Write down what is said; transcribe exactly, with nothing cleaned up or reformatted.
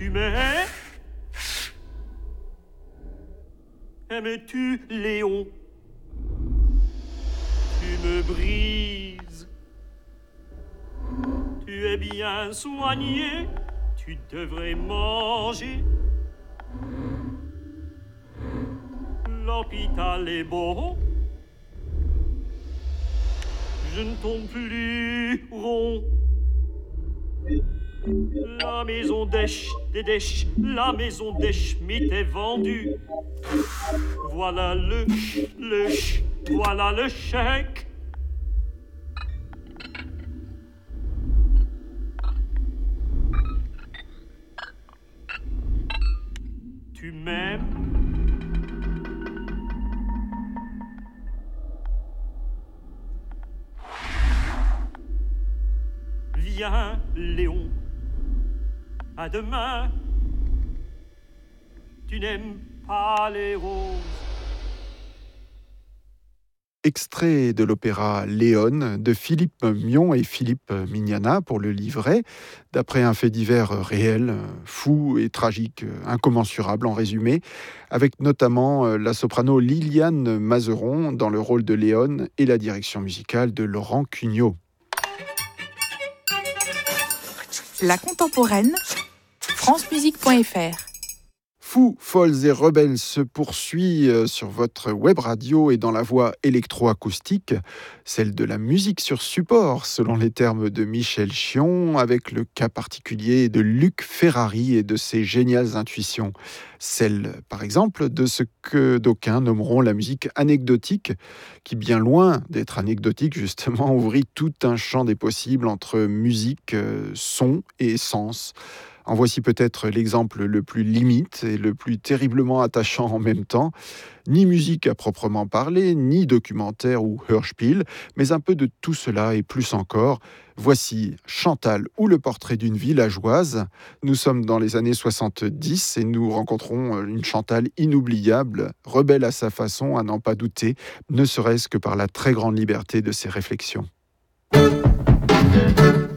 Tu m'aimes? Aimes-tu Léon? Tu me brises. Tu es bien soigné, tu devrais manger. L'hôpital est beau. Je ne tombe plus rond. La maison des ch- des des la maison des Schmitt est vendue. Voilà le ch- le ch- voilà le chèque. Tu m'aimes? Viens, Léon. À demain. Tu n'aimes pas les roses. Extrait de l'opéra Léon de Philippe Mion et Philippe Mignana pour le livret, d'après un fait divers réel, fou et tragique, incommensurable en résumé, avec notamment la soprano Liliane Mazeron dans le rôle de Léon et la direction musicale de Laurent Cugnot. La contemporaine, france musique point f r. Fous, folles et rebelles se poursuit sur votre web radio et dans la voie électroacoustique, celle de la musique sur support, selon les termes de Michel Chion, avec le cas particulier de Luc Ferrari et de ses géniales intuitions. Celle, par exemple, de ce que d'aucuns nommeront la musique anecdotique, qui, bien loin d'être anecdotique, justement, ouvrit tout un champ des possibles entre musique, son et sens. En voici peut-être l'exemple le plus limite et le plus terriblement attachant en même temps. Ni musique à proprement parler, ni documentaire ou Hörspiel, mais un peu de tout cela et plus encore. Voici Chantal ou le portrait d'une villageoise. Nous sommes dans les années soixante-dix et nous rencontrons une Chantal inoubliable, rebelle à sa façon, à n'en pas douter, ne serait-ce que par la très grande liberté de ses réflexions.